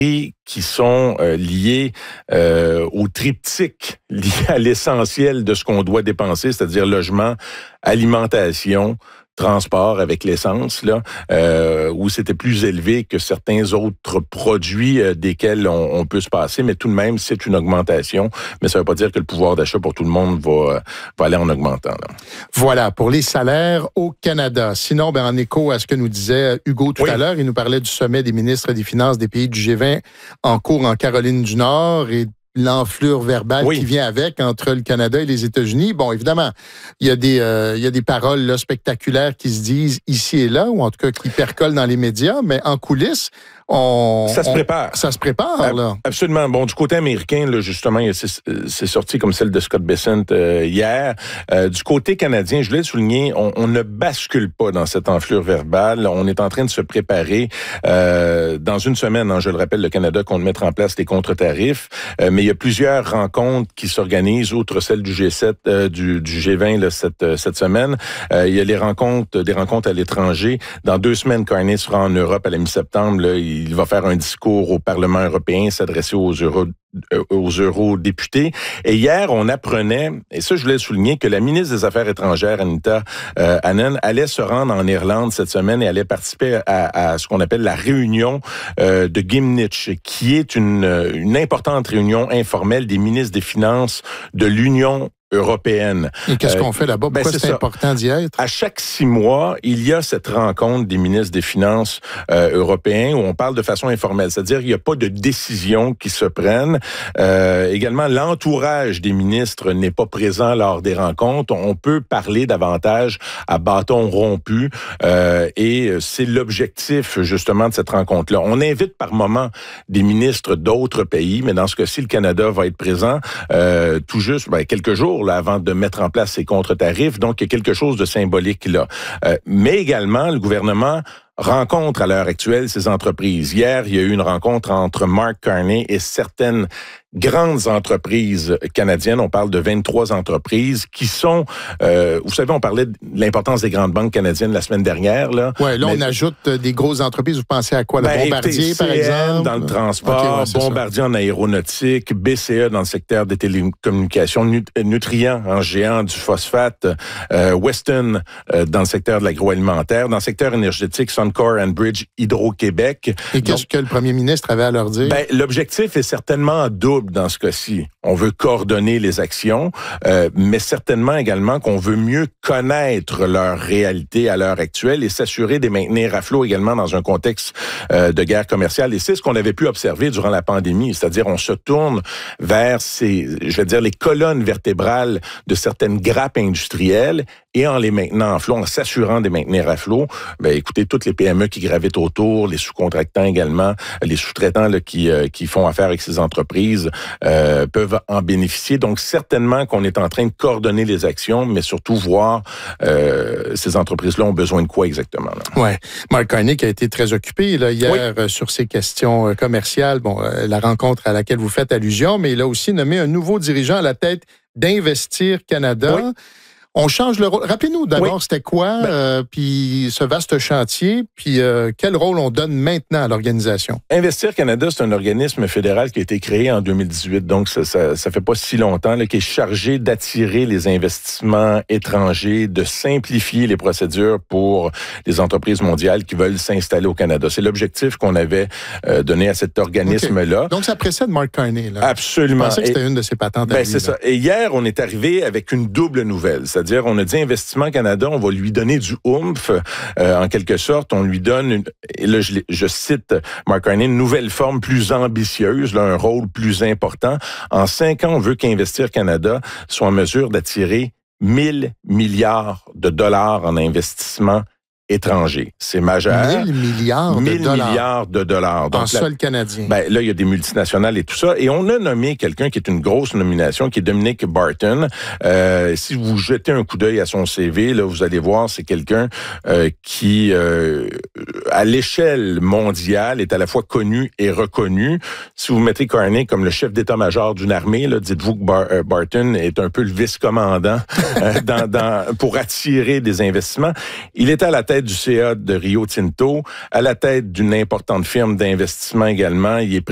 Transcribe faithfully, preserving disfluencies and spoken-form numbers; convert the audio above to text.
qui sont euh, liés euh, au triptyque, liés à l'essentiel de ce qu'on doit dépenser, c'est-à-dire logement, alimentation, transport avec l'essence, là, euh, où c'était plus élevé que certains autres produits euh, desquels on, on peut se passer, mais tout de même, c'est une augmentation. Mais ça ne veut pas dire que le pouvoir d'achat pour tout le monde va, va aller en augmentant. Là. Voilà, pour les salaires au Canada. Sinon, ben, en écho à ce que nous disait Hugo tout oui. à l'heure, il nous parlait du sommet des ministres des Finances des pays du G vingt en cours en Caroline du Nord et l'enflure verbale oui. qui vient avec entre le Canada et les États-Unis. Bon, évidemment, il y a des, euh, il y a des paroles là, spectaculaires qui se disent ici et là, ou en tout cas qui percolent dans les médias, mais en coulisses, on... Ça se on, prépare. Ça se prépare, là. Absolument. Bon, du côté américain, là, justement, c'est, c'est sorti comme celle de Scott Bessent euh, hier. Euh, du côté canadien, je voulais souligner, on, on ne bascule pas dans cette enflure verbale. On est en train de se préparer. Euh, dans une semaine, hein, je le rappelle, le Canada compte mettre en place les contre-tarifs, euh, mais il y a plusieurs rencontres qui s'organisent, outre celle du G sept, euh, du, du G vingt là, cette, cette semaine. Euh, il y a les rencontres, des rencontres à l'étranger. Dans deux semaines, Carney sera en Europe à la mi-septembre. Là, il va faire un discours au Parlement européen, s'adresser aux euro, aux eurodéputés. Et hier, on apprenait, et ça je voulais souligner, que la ministre des Affaires étrangères, Anita euh, Anand, allait se rendre en Irlande cette semaine et allait participer à, à ce qu'on appelle la réunion euh, de Gimnich, qui est une, une importante réunion informelle des ministres des Finances de l'Union européenne. Et qu'est-ce qu'on fait là-bas? Pourquoi ben, c'est, c'est important d'y être? À chaque six mois, il y a cette rencontre des ministres des Finances euh, européens où on parle de façon informelle. C'est-à-dire qu'il n'y a pas de décisions qui se prennent. Euh, également, l'entourage des ministres n'est pas présent lors des rencontres. On peut parler davantage à bâton rompu euh, et c'est l'objectif justement de cette rencontre-là. On invite par moment des ministres d'autres pays, mais dans ce cas-ci, le Canada va être présent euh, tout juste ben, quelques jours là, avant de mettre en place ces contre-tarifs. Donc, il y a quelque chose de symbolique là. Euh, mais également, le gouvernement rencontre à l'heure actuelle ces entreprises. Hier, il y a eu une rencontre entre Mark Carney et certaines grandes entreprises canadiennes. On parle de vingt-trois entreprises qui sont... Euh, vous savez, on parlait de l'importance des grandes banques canadiennes la semaine dernière. Là, ouais, là, mais, on ajoute des grosses entreprises. Vous pensez à quoi? Le ben, Bombardier, écoutez, par C N exemple? Dans le transport, okay, ouais, Bombardier ça. En aéronautique, B C E dans le secteur des télécommunications, Nut- Nutrien en géant du phosphate, euh, Weston euh, dans le secteur de l'agroalimentaire, dans le secteur énergétique, Suncor and Bridge, Hydro-Québec. Et qu'est-ce Donc, que le premier ministre avait à leur dire? Ben, l'objectif est certainement double dans ce cas-ci. On veut coordonner les actions, euh, mais certainement également qu'on veut mieux connaître leur réalité à l'heure actuelle et s'assurer de les maintenir à flot également dans un contexte euh, de guerre commerciale. Et c'est ce qu'on avait pu observer durant la pandémie, c'est-à-dire on se tourne vers ces, je vais dire, les colonnes vertébrales de certaines grappes industrielles et en les maintenant en flot, en s'assurant de les maintenir à flot. Ben, écoutez, toutes les P M E qui gravitent autour, les sous-contractants également, les sous-traitants là, qui, euh, qui font affaire avec ces entreprises euh, peuvent en bénéficier. Donc, certainement qu'on est en train de coordonner les actions, mais surtout voir euh, ces entreprises-là ont besoin de quoi exactement. Là. Ouais. Mark Carney qui a été très occupé là, hier oui. euh, sur ces questions euh, commerciales. Bon, euh, la rencontre à laquelle vous faites allusion, mais il a aussi nommé un nouveau dirigeant à la tête d'Investir Canada. Oui. On change le rôle. Rappelez-nous d'abord, oui. c'était quoi, ben, euh, puis ce vaste chantier, puis euh, quel rôle on donne maintenant à l'organisation? Investir Canada, c'est un organisme fédéral qui a été créé en deux mille dix-huit, donc ça, ça, ça fait pas si longtemps, là, qui est chargé d'attirer les investissements étrangers, de simplifier les procédures pour les entreprises mondiales qui veulent s'installer au Canada. C'est l'objectif qu'on avait euh, donné à cet organisme-là. Okay. Donc, ça précède Mark Carney, là. Absolument. Je pensais que c'était Et, une de ses patentes. Ben, à lui, c'est là. ça. Et hier, on est arrivé avec une double nouvelle. C'est-à-dire, on a dit Investissement Canada, on va lui donner du oomph, euh, en quelque sorte. On lui donne, une, et là je, je cite Mark Carney, une nouvelle forme plus ambitieuse, là, un rôle plus important. En cinq ans, on veut qu'Investir Canada soit en mesure d'attirer mille milliards de dollars en investissement étrangers. C'est majeur. mille milliards de mille dollars. milliards de dollars. Donc, en sol canadien. Ben, là, il y a des multinationales et tout ça. Et on a nommé quelqu'un qui est une grosse nomination, qui est Dominic Barton. Euh, si vous jetez un coup d'œil à son C V, là, vous allez voir, c'est quelqu'un euh, qui, euh, à l'échelle mondiale, est à la fois connu et reconnu. Si vous mettez Carney comme le chef d'état-major d'une armée, là, dites-vous que Bar- euh, Barton est un peu le vice-commandant euh, dans, dans, pour attirer des investissements. Il est à la tête du C A de Rio Tinto, à la tête d'une importante firme d'investissement également. Il est